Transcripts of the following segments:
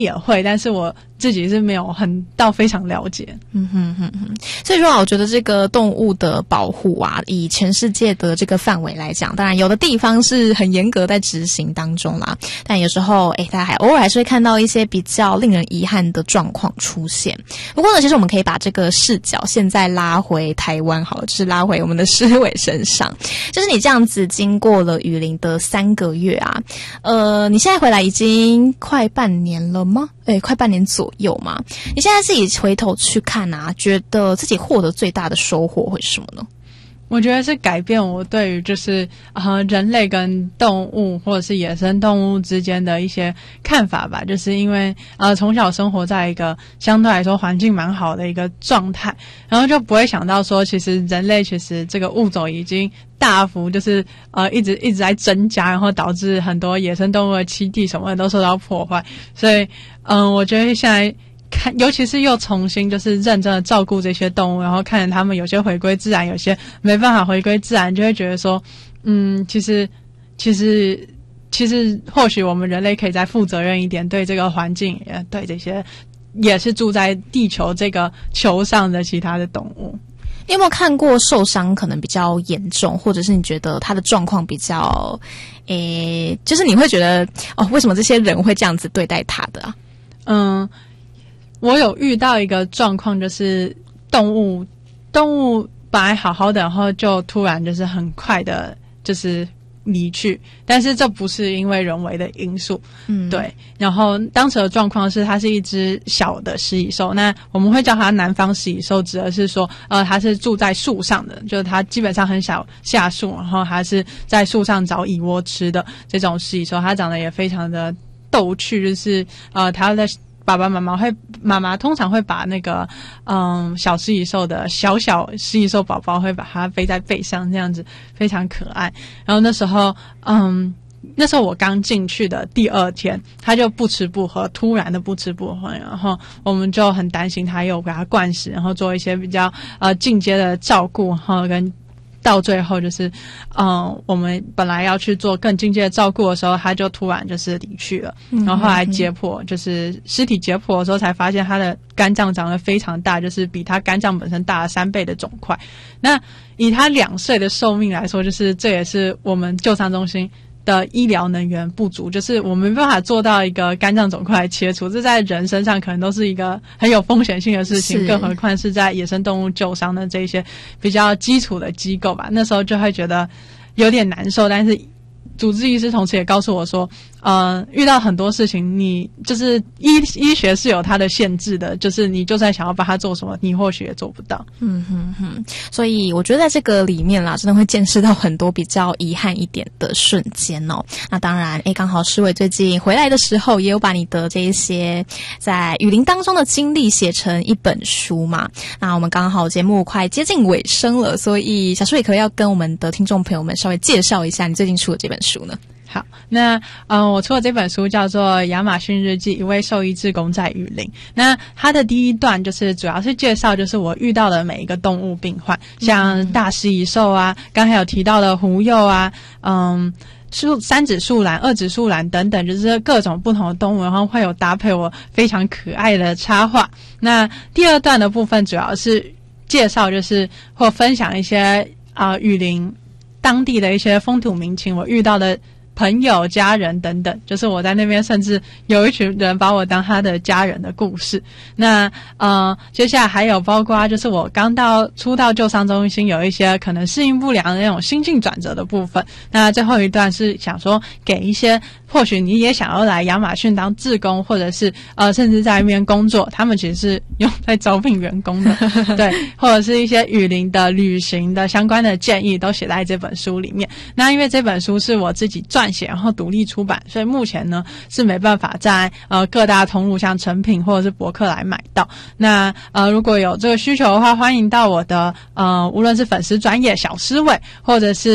也会，但是我自己是没有很到非常了解。 所以说啊，我觉得这个动物的保护啊，以全世界的这个范围来讲，当然有的地方是很严格在执行当中啦，但有时候大家偶尔还是会看到一些比较令人遗憾的状况出现。不过呢，其实我们可以把这个视角现在拉回台湾好了，就是拉回我们的诗伟身上。就是你这样子经过了雨林的3个月啊，你现在回来已经快半年了吗？快半年左右嘛。你现在自己回头去看啊，觉得自己获得最大的收获会是什么呢？ 我觉得是改变我对于就是人类跟动物或者是野生动物之间的一些看法吧。就是因为从小生活在一个相对来说环境蛮好的一个状态，然后就不会想到说其实人类其实这个物种已经大幅就是一直在增加，然后导致很多野生动物的栖地什么的都受到破坏。所以我觉得现在看，尤其是又重新就是认真的照顾这些动物，然后看着他们有些回归自然，有些没办法回归自然，就会觉得说其实或许我们人类可以再负责任一点，对这个环境也对这些也是住在地球这个球上的其他的动物。 你有没有看过受伤可能比较严重，或者是你觉得他的状况比较就是你会觉得为什么这些人会这样子对待他的啊？ 我有遇到一个状况，就是动物本来好好的，然后就突然就是很快的就是离去，但是这不是因为人为的因素。对。然后当时的状况是它是一只小的食蚁兽，那我们会叫它南方食蚁兽，指的是说它是住在树上的，就是它基本上很少下树，然后它是在树上找蚁窝吃的这种食蚁兽。它长得也非常的逗趣，就是它的爸爸妈妈通常会把那个小食蚁兽的小食蚁兽宝宝会把它背在背上，这样子非常可爱。然后那时候我刚进去的第2天，它就不吃不喝，突然的不吃不喝，然后我们就很担心它，又给它灌食，然后做一些比较进阶的照顾，然后跟到最后就是我们本来要去做更进阶的照顾的时候，他就突然就是离去了。然后后来解剖，就是尸体解剖的时候才发现他的肝脏长得非常大，就是比他肝脏本身大了3倍的肿块。那以他2岁的寿命来说，就是这也是我们救伤中心的医疗能源不足，就是我们没办法做到一个肝脏肿块的切除，这在人身上可能都是一个很有风险性的事情，更何况是在野生动物救伤的这些比较基础的机构吧。那时候就会觉得有点难受，但是主治医师同时也告诉我说遇到很多事情，你就是医学是有它的限制的，就是你就算想要帮他做什么，你或许也做不到。 所以我觉得在这个里面啦，真的会见识到很多比较遗憾一点的瞬间哦。那当然刚好诗伟最近回来的时候，也有把你的这一些在雨林当中的经历写成一本书嘛。那我们刚好节目快接近尾声了，所以小诗伟可不可以要跟我们的听众朋友们稍微介绍一下你最近出的这本书呢？ 好，那我出的这本书叫做《亚马逊日记：一位兽医志工在雨林》。那它的第一段就是主要是介绍，就是我遇到的每一个动物病患，像大食蚁兽啊，刚才有提到的狐鼬啊，三指树懒、二指树懒等等，就是各种不同的动物，然后会有搭配我非常可爱的插画。那第2段的部分主要是介绍，就是或分享一些雨林当地的一些风土民情，我遇到的朋友、家人等等，就是我在那边甚至有一群人把我当他的家人的故事。那接下来还有包括就是我刚初到救伤中心有一些可能适应不良的那种心境转折的部分。那最后一段是想说给一些或许你也想要来亚马逊当志工，或者是甚至在那边工作，他们其实是用在招聘员工的对，或者是一些雨林的旅行的相关的建议都写在这本书里面。那因为这本书是我自己撰写然后独立出版，所以目前呢是没办法在各大通路像诚品或者是博客来买到。那如果有这个需求的话，欢迎到我的无论是粉丝专页小诗伟，或者是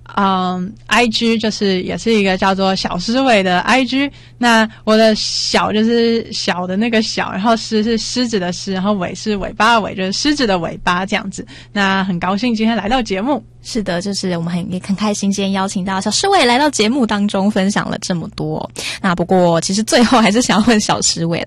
IG 就是也是一个叫做小狮尾的 IG。那我的小就是小的那个小，然后狮是狮子的狮，然后尾是尾巴的尾，就是狮子的尾巴这样子。那很高兴今天来到节目。 是的，就是我们也很开心今天邀请到小狮尾来到节目当中分享了这么多。那不过其实最后还是想要问小狮尾